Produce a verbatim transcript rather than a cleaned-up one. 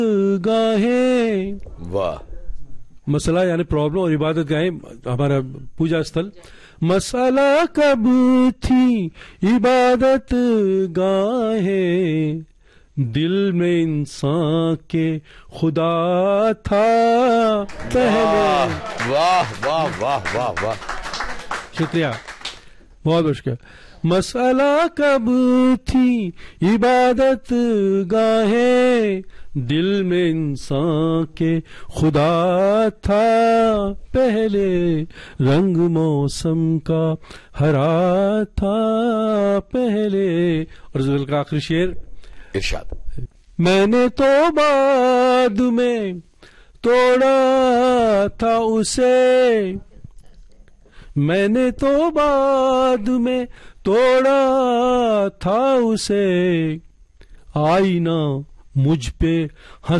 गाहें, वाह, मसला यानी प्रॉब्लम और इबादत गाहें हमारा पूजा स्थल। मसला कब थी इबादत गाहें, दिल में इंसान के खुदा था पहले। वाह वाह वाह वाह वाह, शुक्रिया, बहुत मुश्किल। मसला कब थी इबादत गाहें, दिल में इंसान के खुदा था पहले, रंग मौसम का हरा था पहले। और जुल्फ़ का आखिरी शेर इरशाद। मैंने तो बाद में तोड़ा था उसे, मैंने तो बाद में तोड़ा था उसे, आईना मुझ पे हंस